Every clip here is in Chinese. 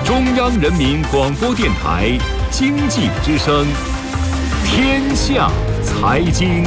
中央人民广播电台经济之声，天下财经。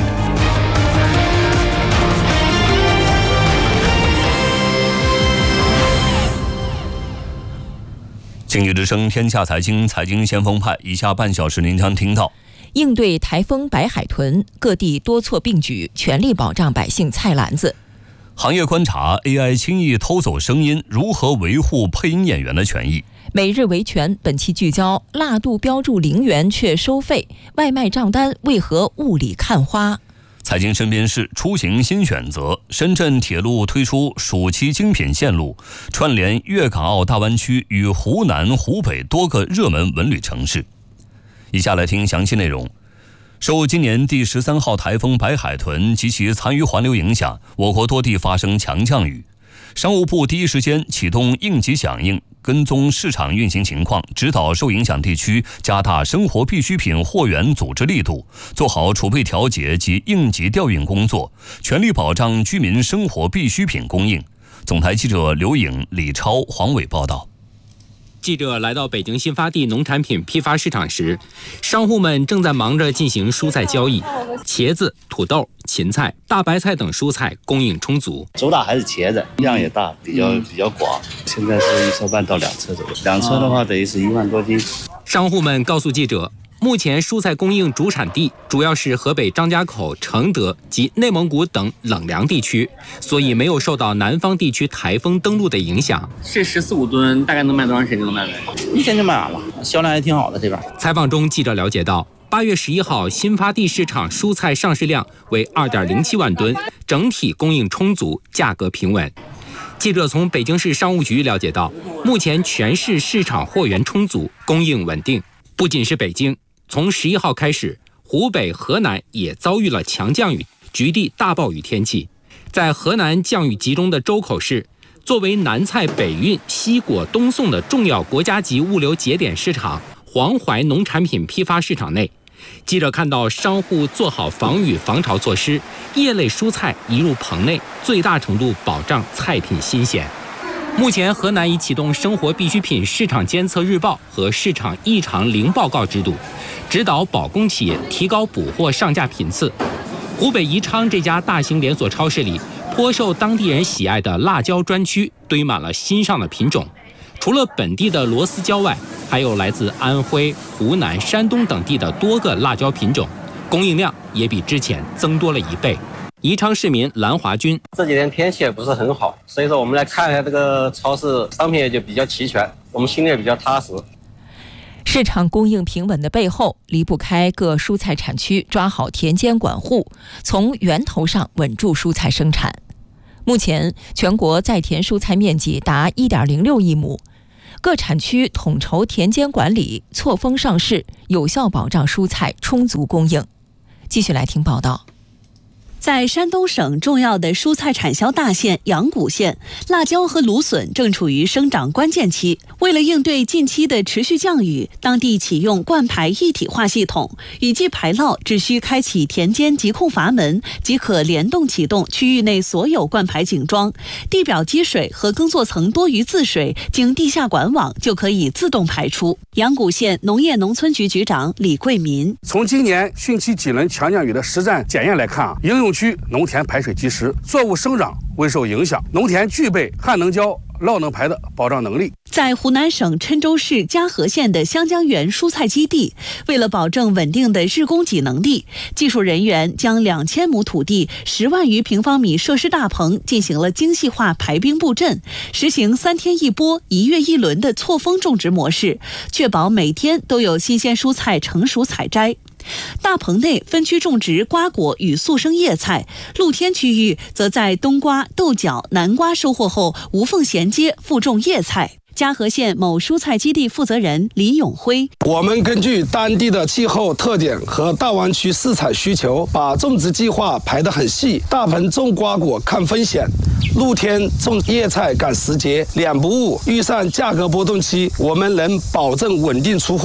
经济之声，天下财经，财经先锋派。以下半小时您将听到： 应对台风白海豚，各地多措并举，全力保障百姓菜篮子。 行业观察 ，AI 轻易偷走声音，如何维护配音演员的权益？ 每日维权本期聚焦：辣度标注0元却收费，外卖账单为何雾里看花？ 财经身边事，出行新选择。深圳铁路推出暑期精品线路，串联粤港澳大湾区与湖南、湖北多个热门文旅城市。以下来听详细内容。受今年第13号台风白海豚及其残余环流影响，我国多地发生强降雨。商务部第一时间启动应急响应，跟踪市场运行情况，指导受影响地区加大生活必需品货源组织力度，做好储备调节及应急调运工作，全力保障居民生活必需品供应。总台记者刘颖、李超、黄伟报道。 记者来到北京新发地农产品批发市场时，商户们正在忙着进行蔬菜交易，茄子、土豆、芹菜、大白菜等蔬菜供应充足。 主打还是茄子，量也大，比较广。现在是1车半到2车左右，2车的话等于是1万多斤。 商户们告诉记者，目前蔬菜供应主产地主要是河北张家口、承德及内蒙古等冷凉地区，所以没有受到南方地区台风登陆的影响。 这14、15吨大概能卖多长时间就能卖完 ？1天就卖完了，销量还挺好的这边。 采访中，记者了解到，8月11号新发地市场蔬菜上市量为2.07万吨，整体供应充足，价格平稳。记者从北京市商务局了解到，目前全市市场货源充足，供应稳定。不仅是北京，从11号开始，湖北、河南也遭遇了强降雨，局地大暴雨天气。在河南降雨集中的周口市，作为南菜北运、西果东送的重要国家级物流节点市场黄淮农产品批发市场内，记者看到商户做好防雨防潮措施，叶类蔬菜移入棚内，最大程度保障菜品新鲜。目前，河南已启动生活必需品市场监测日报和市场异常零报告制度，指导保供企业提高补货上架频次。湖北宜昌这家大型连锁超市里，颇受当地人喜爱的辣椒专区堆满了新上的品种。除了本地的螺丝椒外，还有来自安徽、湖南、山东等地的多个辣椒品种，供应量也比之前增多了1倍。宜昌市民兰华军： 这几天天气也不是很好，所以说我们来看一下这个超市商品也就比较齐全，我们心里也比较踏实。 市场供应平稳的背后，离不开各蔬菜产区抓好田间管护，从源头上稳住蔬菜生产。目前，全国在田蔬菜面积达1.06亿亩，各产区统筹田间管理，错峰上市，有效保障蔬菜充足供应。继续来听报道。 在山东省重要的蔬菜产销大县阳谷县，辣椒和芦笋正处于生长关键期。为了应对近期的持续降雨，当地启用灌排一体化系统，雨季排涝只需开启田间疾控阀门，即可联动启动区域内所有灌排井桩，地表积水和耕作层多余自水经地下管网就可以自动排出。阳谷县农业农村局局长李桂民： 从今年汛期几轮强降雨的实战检验来看应用区农田排水及时，作物生长未受影响，农田具备旱能浇、涝能排的保障能力。 在湖南省郴州市嘉禾县的湘江源蔬菜基地，为了保证稳定的日供给能力，技术人员将2000亩土地、10万余平方米设施大棚进行了精细化排兵布阵，实行3天1播、1月1轮的错峰种植模式，确保每天都有新鲜蔬菜成熟采摘。大棚内分区种植瓜果与速生叶菜，露天区域则在冬瓜、豆角、南瓜收获后无缝衔接复种叶菜。嘉禾县某蔬菜基地负责人李永辉： 我们根据当地的气候特点和大湾区市场需求，把种植计划排得很细，大棚种瓜果看风险，露天种叶菜赶时节，2不误，遇上价格波动期，我们能保证稳定出货。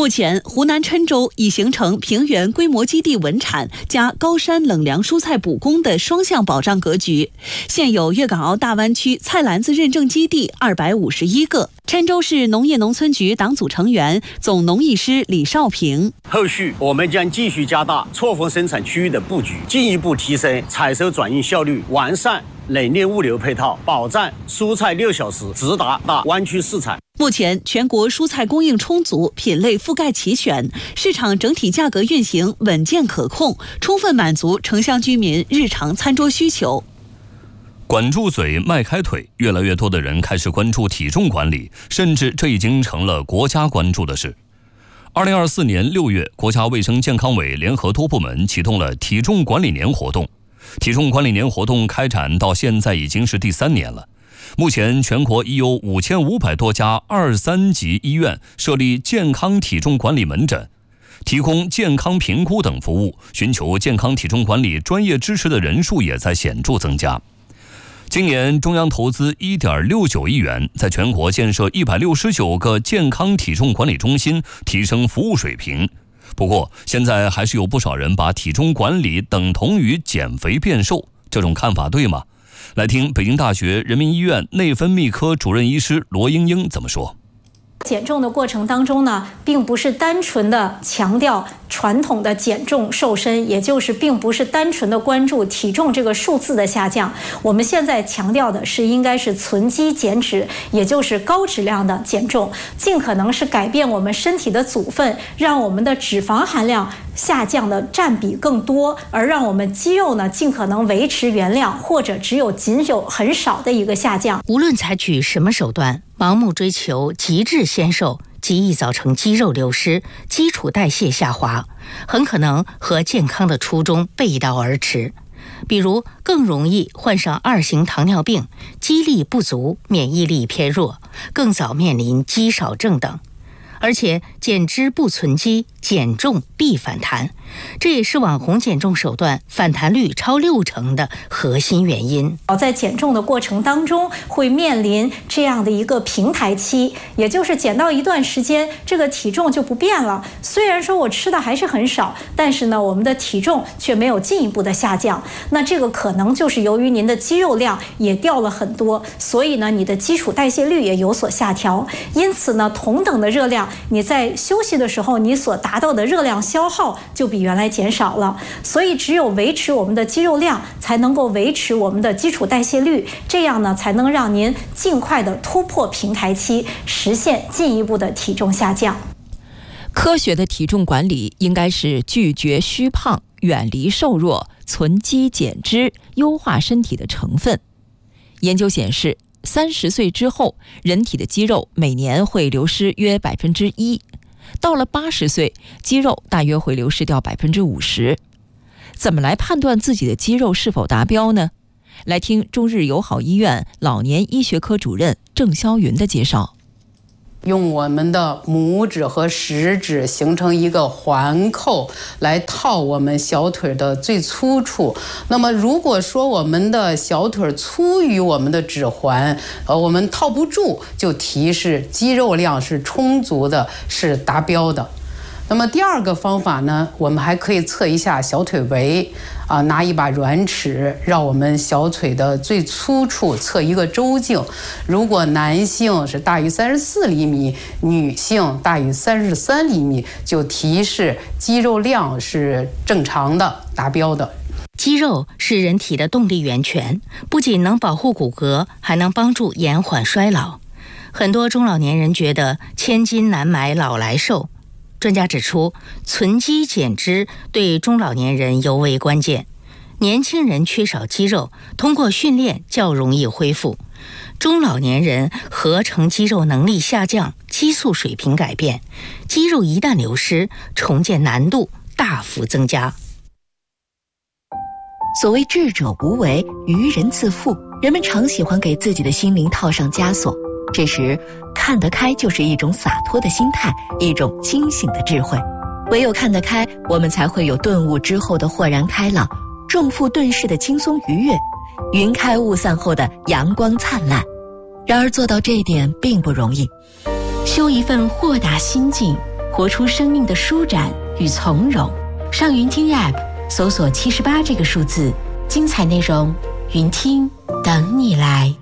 目前，湖南郴州已形成平原规模基地稳产加高山冷凉蔬菜补供的双向保障格局。现有粤港澳大湾区菜篮子认证基地251个。郴州市农业农村局党组成员、总农艺师李少平： 后续我们将继续加大错峰生产区域的布局，进一步提升采收转运效率，完善冷链物流配套，保障蔬菜6小时直达大湾区市场。 目前，全国蔬菜供应充足，品类覆盖齐全，市场整体价格运行稳健可控，充分满足城乡居民日常餐桌需求。 管住嘴，迈开腿，越来越多的人开始关注体重管理，甚至这已经成了国家关注的事。2024年6月，国家卫生健康委联合多部门启动了体重管理年活动。体重管理年活动开展到现在已经是第3年了。目前全国已有5500多家2、3级医院设立健康体重管理门诊，提供健康评估等服务，寻求健康体重管理专业支持的人数也在显著增加。今年中央投资1.69亿元，在全国建设169个健康体重管理中心，提升服务水平。不过，现在还是有不少人把体重管理等同于减肥变瘦，这种看法对吗？来听北京大学人民医院内分泌科主任医师罗英英怎么说。 减重的过程当中呢，并不是单纯的强调传统的减重瘦身，也就是并不是单纯的关注体重这个数字的下降。我们现在强调的是应该是存肌减脂，也就是高质量的减重，尽可能是改变我们身体的组分，让我们的脂肪含量下降的占比更多，而让我们肌肉呢尽可能维持原量，或者仅有很少的一个下降。 无论采取什么手段，盲目追求极致纤瘦，极易造成肌肉流失、基础代谢下滑，很可能和健康的初衷背道而驰。比如，更容易患上2型糖尿病、肌力不足、免疫力偏弱，更早面临肌少症等。而且减脂不存肌，减重必反弹，这也是网红减重手段反弹率超60%的核心原因。 在减重的过程当中，会面临这样的一个平台期，也就是减到一段时间，这个体重就不变了。虽然说我吃的还是很少，但是呢，我们的体重却没有进一步的下降。那这个可能就是由于您的肌肉量也掉了很多，所以呢，你的基础代谢率也有所下调。因此呢，同等的热量，你在休息的时候，你所达到的热量消耗就比原来减少了。所以只有维持我们的肌肉量，才能够维持我们的基础代谢率，这样呢，才能让您尽快的突破平台期，实现进一步的体重下降。 科学的体重管理应该是拒绝虚胖，远离瘦弱，存肌减脂，优化身体的成分。研究显示，30岁之后，人体的肌肉每年会流失约1%，到了80岁，肌肉大约会流失掉50%。怎么来判断自己的肌肉是否达标呢？来听中日友好医院老年医学科主任郑霄云的介绍。 用我们的拇指和食指形成一个环扣来套我们小腿的最粗处。那么如果说我们的小腿粗于我们的指环，我们套不住，就提示肌肉量是充足的，是达标的。那么第二个方法呢，我们还可以测一下小腿围拿一把软尺绕我们小腿的最粗处测一个周径。如果男性是大于34厘米，女性大于33厘米，就提示肌肉量是正常的，达标的。 肌肉是人体的动力源泉，不仅能保护骨骼，还能帮助延缓衰老。很多中老年人觉得千金难买老来瘦。专家指出，存肌减脂对中老年人尤为关键。年轻人缺少肌肉，通过训练较容易恢复。中老年人合成肌肉能力下降，激素水平改变，肌肉一旦流失，重建难度大幅增加。 所谓智者无为，愚人自负，人们常喜欢给自己的心灵套上枷锁。这时，看得开就是一种洒脱的心态，一种清醒的智慧。唯有看得开，我们才会有顿悟之后的豁然开朗，重负顿世的轻松愉悦，云开雾散后的阳光灿烂。然而做到这一点并不容易。 修一份豁达心境， 活出生命的舒展与从容。上云听 App 搜索78这个数字，精彩内容，云听等你来。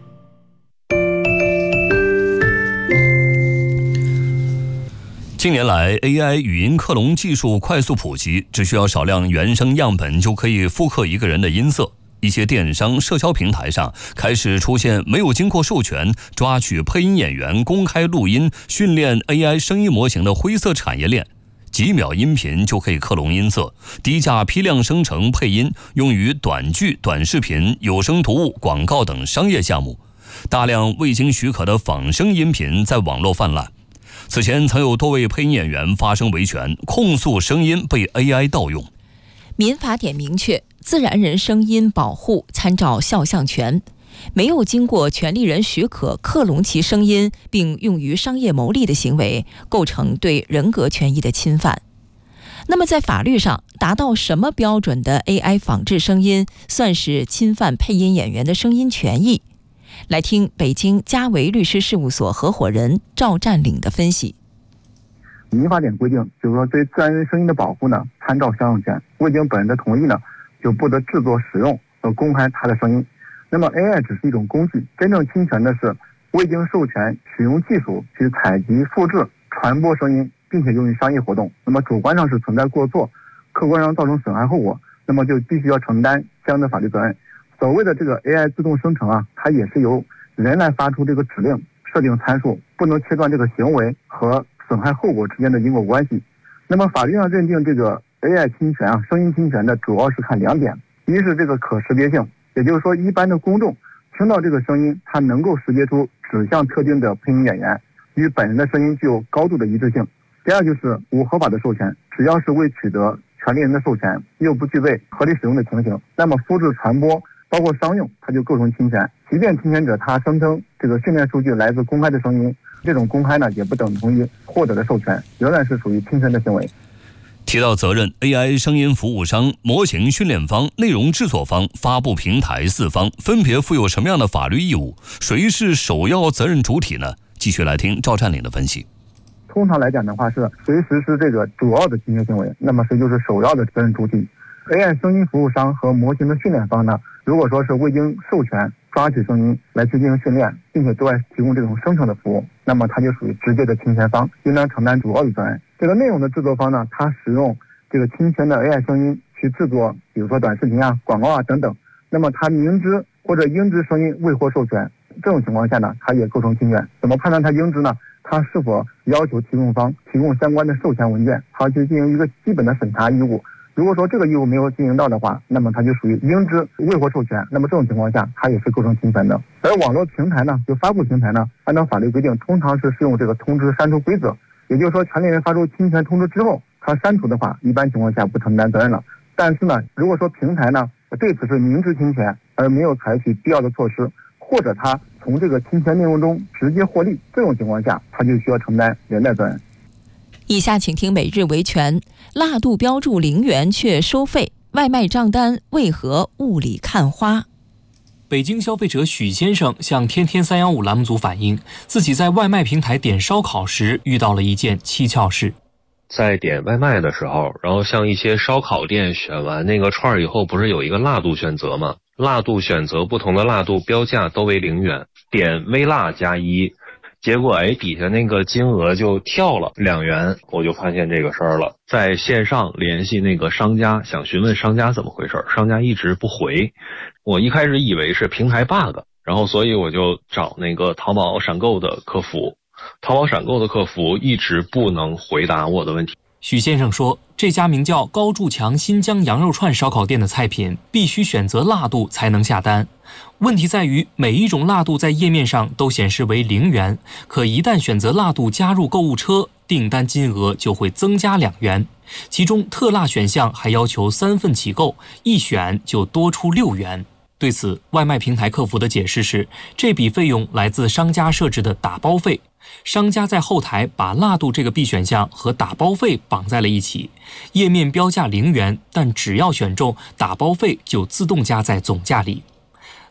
近年来 AI 语音克隆技术快速普及，只需要少量原声样本就可以复刻一个人的音色。一些电商社交平台上开始出现没有经过授权抓取配音演员公开录音训练 AI 声音模型的灰色产业链，几秒音频就可以克隆音色，低价批量生成配音，用于短剧、短视频、有声读物、广告等商业项目。大量未经许可的仿声音频在网络泛滥。此前曾有多位配音演员发声维权，控诉声音被 AI 盗用。 民法典明确，自然人声音保护参照肖像权，没有经过权利人许可克隆其声音并用于商业牟利的行为，构成对人格权益的侵犯。那么在法律上，达到什么标准的 AI 仿制声音算是侵犯配音演员的声音权益？来听北京嘉维律师事务所合伙人赵占领的分析。 民法典规定，就是说对自然人声音的保护呢，参照肖像权，未经本人的同意呢，就不得制作、使用和公开他的声音。那么 AI 只是一种工具，真正侵权的是未经授权使用技术去采集、复制、传播声音，并且用于商业活动。那么主观上是存在过错，客观上造成损害后果，那么就必须要承担相应的法律责任。所谓的这个 AI 自动生成啊，它也是由人来发出这个指令，设定参数，不能切断这个行为和损害后果之间的因果关系。那么法律上认定这个 AI 侵权啊，声音侵权的主要是看两点，一是这个可识别性，也就是说一般的公众听到这个声音，它能够识别出指向特定的配音演员，与本人的声音具有高度的一致性。第二就是无合法的授权，只要是未取得权利人的授权，又不具备合理使用的情形，那么复制、传播包括商用，它就构成侵权。即便侵权者他声称这个训练数据来自公开的声音，这种公开呢也不等同于获得的授权，仍然是属于侵权的行为。 提到责任， AI 声音服务商、模型训练方、内容制作方、发布平台四方分别负有什么样的法律义务？谁是首要责任主体呢？继续来听赵占领的分析。 通常来讲的话，是谁实施这个主要的侵权行为，那么谁就是首要的责任主体。AI 声音服务商和模型的训练方呢，如果说是未经授权抓取声音来去进行训练，并且对外提供这种生成的服务，那么它就属于直接的侵权方，应当承担主要的责任。这个内容的制作方呢，它使用这个侵权的 AI 声音去制作，比如说短视频啊、广告啊等等，那么它明知或者应知声音未获授权，这种情况下呢，它也构成侵权。怎么判断它应知呢？它是否要求提供方提供相关的授权文件，它去进行一个基本的审查义务。如果说这个义务没有进行到的话，那么它就属于应知未获授权，那么这种情况下它也是构成侵权的。而网络平台呢，就发布平台呢，按照法律规定，通常是适用这个通知删除规则，也就是说权利人发出侵权通知之后，他删除的话，一般情况下不承担责任了。但是呢，如果说平台呢对此是明知侵权而没有采取必要的措施，或者他从这个侵权内容中直接获利，这种情况下他就需要承担连带责任。 以下请听每日维权：辣度标注0元却收费，外卖账单为何雾里看花？ 北京消费者许先生向天天315栏目组反映，自己在外卖平台点烧烤时遇到了一件蹊跷事。 在点外卖的时候，然后像一些烧烤店选完那个串以后，不是有一个辣度选择吗？辣度选择不同的辣度标价都为0元，点微辣加1，结果底下那个金额就跳了2元，我就发现这个事儿了。在线上联系那个商家，想询问商家怎么回事，商家一直不回。我一开始以为是平台 bug， 然后所以我就找那个淘宝闪购的客服，淘宝闪购的客服一直不能回答我的问题。 许先生说，这家名叫高筑墙新疆羊肉串烧烤店的菜品必须选择辣度才能下单。问题在于每一种辣度在页面上都显示为0元，可一旦选择辣度加入购物车，订单金额就会增加2元。其中特辣选项还要求3份起购，一选就多出6元。对此，外卖平台客服的解释是，这笔费用来自商家设置的打包费。商家在后台把辣度这个 B 选项和打包费绑在了一起，页面标价0元，但只要选中，打包费就自动加在总价里。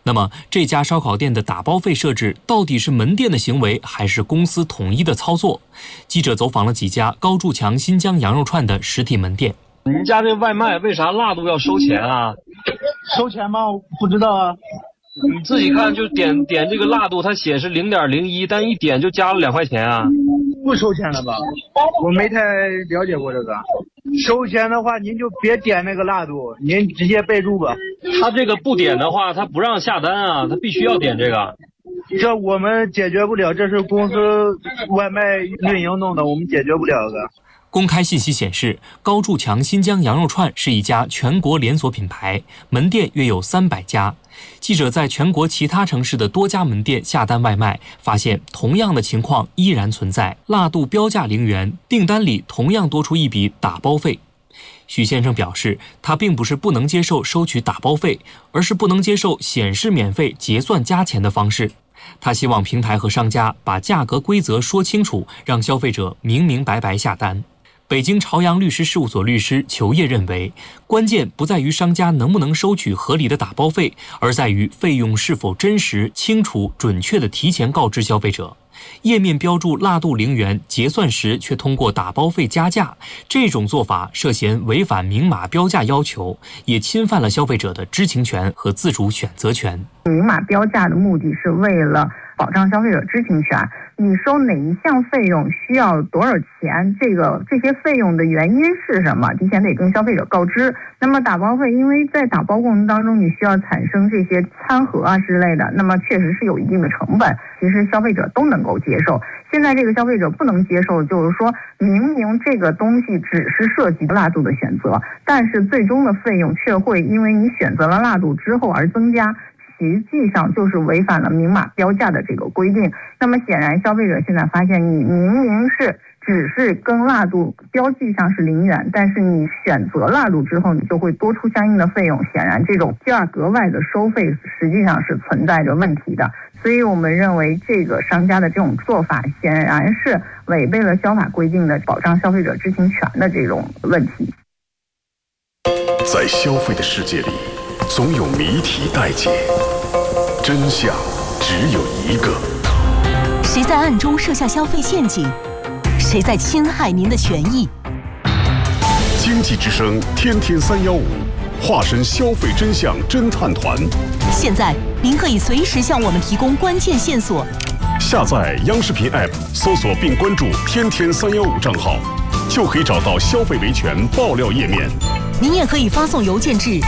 那么这家烧烤店的打包费设置到底是门店的行为，还是公司统一的操作？记者走访了几家高筑墙新疆羊肉串的实体门店。 您家这外卖为啥辣度要收钱啊？ 收钱吗？不知道啊。 你自己看，就点这个辣度，它显示0.01，但一点就加了2块钱啊。 不收钱了吧？我没太了解过这个。收钱的话，您就别点那个辣度，您直接备注吧。 他这个不点的话，他不让下单啊，他必须要点这个。 这我们解决不了，这是公司外卖运营弄的，我们解决不了的。 公开信息显示，高筑墙新疆羊肉串是一家全国连锁品牌，门店约有300家。记者在全国其他城市的多家门店下单外卖，发现同样的情况依然存在，辣度标价0元，订单里同样多出一笔打包费。许先生表示，他并不是不能接受收取打包费，而是不能接受显示免费结算加钱的方式。他希望平台和商家把价格规则说清楚，让消费者明明白白下单。北京朝阳律师事务所律师裘烨认为，关键不在于商家能不能收取合理的打包费，而在于费用是否真实、清楚、准确地提前告知消费者。页面标注辣度0元，结算时却通过打包费加价，这种做法涉嫌违反明码标价要求，也侵犯了消费者的知情权和自主选择权。 明码标价的目的是为了保障消费者知情权，你收哪一项费用需要多少钱，这些费用的原因是什么，提前得跟消费者告知。那么打包费，因为在打包过程当中你需要产生这些餐盒啊之类的，那么确实是有一定的成本，其实消费者都能够接受。现在这个消费者不能接受，就是说明明这个东西只是涉及辣度的选择，但是最终的费用却会因为你选择了辣度之后而增加，实际上就是违反了明码标价的这个规定。那么显然消费者现在发现，你明明是只是跟辣度标记上是0元，但是你选择辣度之后，你就会多出相应的费用，显然这种价格外的收费实际上是存在着问题的。所以我们认为这个商家的这种做法显然是违背了消法规定的保障消费者知情权的这种问题。 在消费的世界里，总有谜题待解，真相只有一个。 谁在暗中设下消费陷阱？谁在侵害您的权益？ 经济之声天天315，化身消费真相侦探团。 现在您可以随时向我们提供关键线索。 下载央视频 App， 搜索并关注天天315账号，就可以找到消费维权爆料页面。 您也可以发送邮件至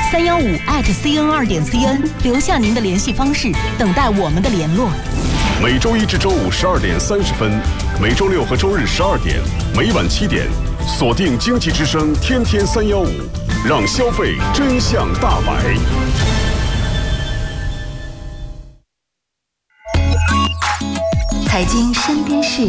315@cn2.cn， 留下您的联系方式，等待我们的联络。 每周一至周五12点30分，每周六和周日12点，每晚7点，锁定经济之声天天315，让消费真相大白。 财经身边事，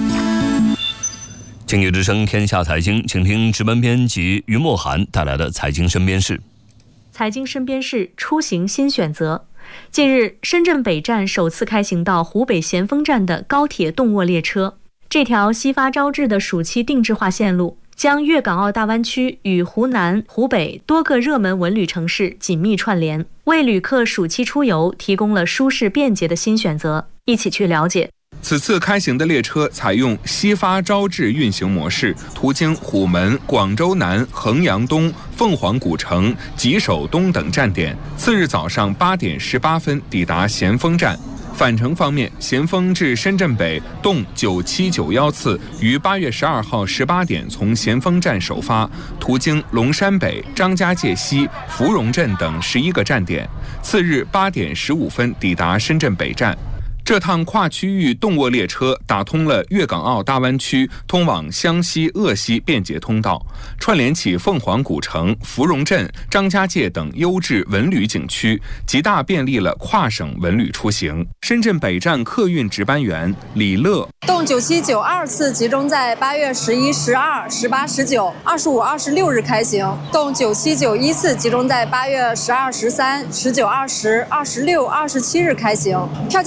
经济之声天下财经，请听值班编辑于墨涵带来的财经身边事。 财经身边事，出行新选择。近日，深圳北站首次开行到湖北咸丰站的高铁动卧列车。这条西发招致的暑期定制化线路，将粤港澳大湾区与湖南、湖北多个热门文旅城市紧密串联，为旅客暑期出游提供了舒适便捷的新选择。一起去了解。 此次开行的列车采用西发招致运行模式，途经虎门、广州南、衡阳东、凤凰古城、吉首东等站点。次日早上8点18分抵达咸丰站。返程方面，咸丰至深圳北动9791次于8月12号18点从咸丰站首发，途经龙山北、张家界西、芙蓉镇等11个站点。次日8点15分抵达深圳北站。这趟跨区域动卧列车打通了粤港澳大湾区通往湘西、鄂西便捷通道，串联起凤凰古城、芙蓉镇、张家界等优质文旅景区，极大便利了跨省文旅出行。深圳北站客运值班员李乐， 动9792次集中在8月11、12、18、19、25、26日开行，动9791次集中在8月12、13、19、20、26、27日开行。票价方面，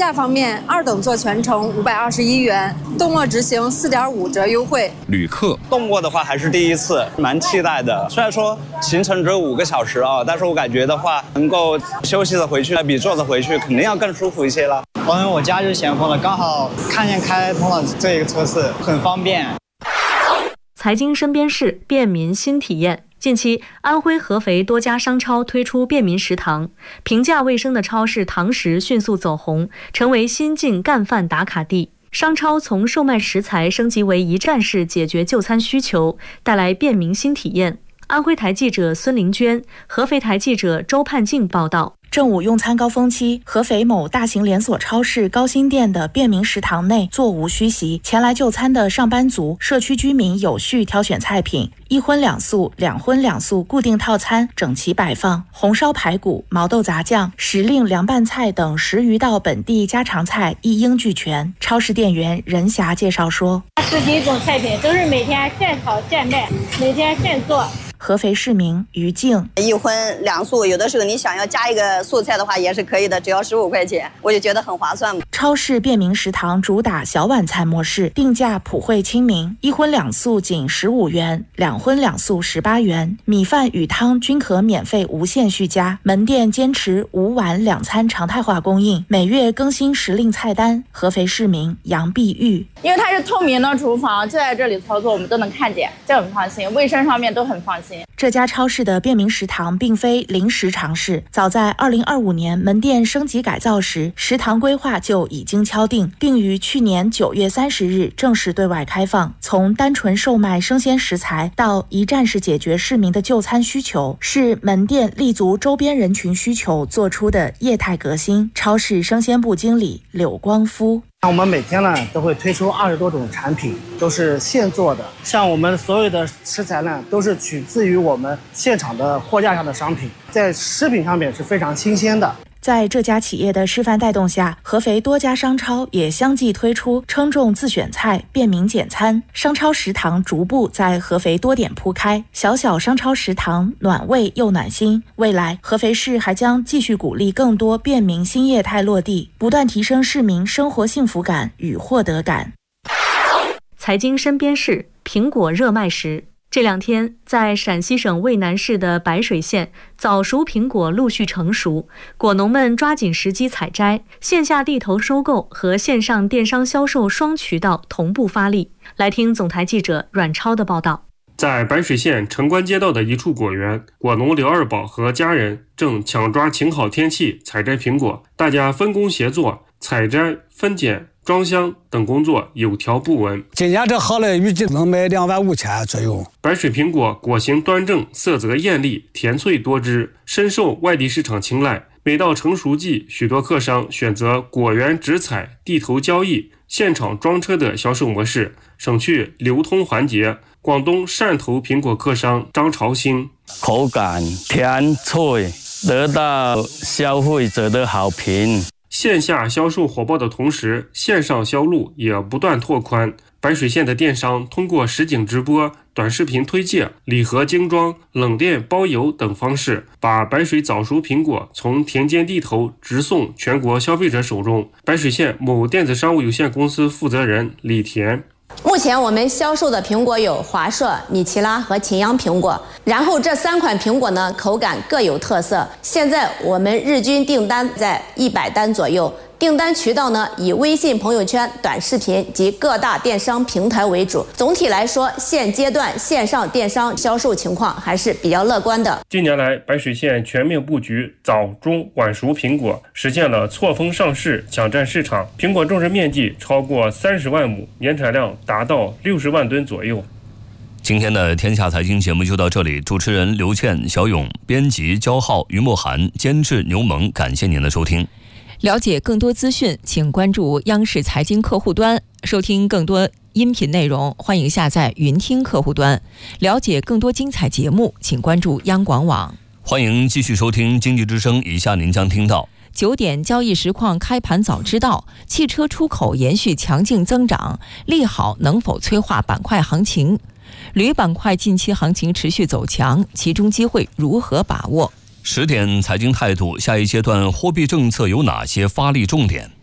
面2等座全程521元，动卧执行4.5折优惠。 旅客动卧的话还是第一次，蛮期待的。虽然说行程只有5个小时啊，但是我感觉的话，能够休息的回去比坐着回去肯定要更舒服一些了。 因为我家就咸丰了，刚好看见开通了这个车次，很方便。 财经身边事，便民新体验。近期，安徽合肥多家商超推出便民食堂，平价卫生的超市堂食迅速走红，成为新晋干饭打卡地。商超从售卖食材升级为一站式解决就餐需求，带来便民新体验。安徽台记者孙玲娟，合肥台记者周盼静报道。 正午用餐高峰期，合肥某大型连锁超市高新店的便民食堂内座无虚席，前来就餐的上班族、社区居民有序挑选菜品，1荤2素、2荤2素固定套餐整齐摆放，红烧排骨、毛豆杂酱、时令凉拌菜等10余道本地家常菜一应俱全。超市店员任霞介绍说 ，10几种菜品都是每天现炒现卖，每天现做。 合肥市民于静 ，1荤2素，有的时候你想要加一个素菜的话也是可以的，只要15块钱，我就觉得很划算。 超市便民食堂主打小晚餐模式，定价普惠亲民，1荤2素仅15元，2荤2素18元，米饭与汤均可免费无限续加。门店坚持5晚2餐常态化供应，每月更新时令菜单。合肥市民杨碧玉， 因为它是透明的厨房，就在这里操作，我们都能看见，这很放心，卫生上面都很放心。 这家超市的便民食堂并非临时尝试，早在2025年门店升级改造时，食堂规划就已经敲定，并于去年9月30日正式对外开放。从单纯售卖生鲜食材到一站式解决市民的就餐需求，是门店立足周边人群需求做出的业态革新。超市生鲜部经理柳光夫， 我们每天呢都会推出20多种产品，都是现做的。像我们所有的食材呢，都是取自于我们现场的货架上的商品，在食品上面是非常新鲜的。 在这家企业的示范带动下，合肥多家商超也相继推出称重自选菜、便民简餐。商超食堂逐步在合肥多点铺开，小小商超食堂暖胃又暖心。未来，合肥市还将继续鼓励更多便民新业态落地，不断提升市民生活幸福感与获得感。 财经身边事，苹果热卖时。这2天，在陕西省渭南市的白水县，早熟苹果陆续成熟，果农们抓紧时机采摘，线下地头收购和线上电商销售双渠道同步发力。来听总台记者阮超的报道。 在白水县城关街道的一处果园，果农刘二宝和家人正抢抓晴好天气采摘苹果，大家分工协作，采摘、分拣、装箱等工作有条不紊。 今年这好了，预计能卖2万5千左右。 白水苹果果形端正，色泽艳丽，甜脆多汁，深受外地市场青睐。每到成熟季，许多客商选择果园直采、地头交易、现场装车的销售模式，省去流通环节。广东汕头苹果客商张朝兴， 口感甜脆，得到消费者的好评。 线下销售火爆的同时，线上销路也不断拓宽。白水县的电商通过实景直播、短视频推介、礼盒精装、冷链包邮等方式，把白水早熟苹果从田间地头直送全国消费者手中。白水县某电子商务有限公司负责人李田， 目前我们销售的苹果有华硕、米奇拉和秦阳苹果，然后这3款苹果呢口感各有特色。现在我们日均订单在100单左右，订单渠道呢以微信朋友圈、短视频及各大电商平台为主。总体来说，现阶段线上电商销售情况还是比较乐观的。 近年来，白水县全面布局早、中、晚熟苹果，实现了错峰上市，抢占市场。苹果种植面积超过30万亩，年产量达到60万吨左右。 今天的天下财经节目就到这里，主持人刘倩、小勇，编辑焦浩、于墨涵，监制牛萌，感谢您的收听。 了解更多资讯，请关注央视财经客户端，收听更多音频内容，欢迎下载云听客户端。了解更多精彩节目，请关注央广网。 欢迎继续收听经济之声，以下您将听到 9点交易实况开盘早知道，汽车出口延续强劲增长，利好能否催化板块行情？铝板块近期行情持续走强，其中机会如何把握？ 10点财经态度，下一阶段货币政策有哪些发力重点？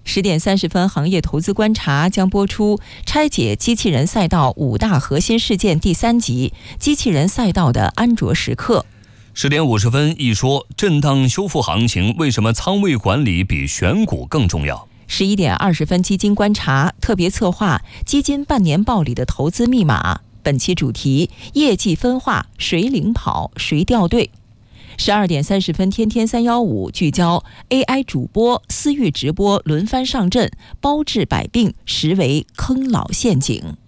10点30分，行业投资观察将播出拆解机器人赛道5大核心事件第3集：机器人赛道的安卓时刻。 10点50分，一说震荡修复行情，为什么仓位管理比选股更重要 ？11点20分，基金观察特别策划基金半年报里的投资密码。本期主题：业绩分化，谁领跑，谁掉队。12点30分，天天315聚焦 AI 主播私域直播轮番上阵，包治百病，实为坑老陷阱。